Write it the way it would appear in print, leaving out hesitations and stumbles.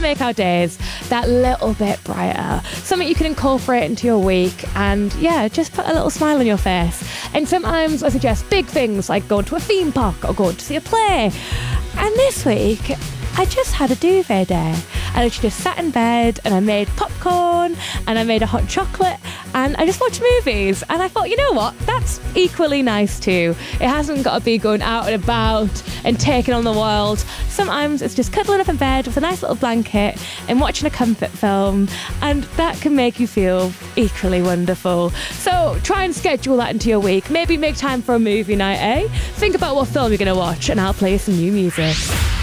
make our days that little bit brighter. Something you can incorporate into your week and, yeah, just put a little smile on your face. And sometimes I suggest big things like going to a theme park or going to see a play. And this week, I just had a duvet day. I just sat in bed and I made popcorn and I made a hot chocolate and I just watched movies. And I thought, you know what? That's equally nice too. It hasn't got to be going out and about and taking on the world. Sometimes it's just cuddling up in bed with a nice little blanket and watching a comfort film, and that can make you feel equally wonderful. So try and schedule that into your week. Maybe make time for a movie night, eh? Think about what film you're going to watch and I'll play you some new music.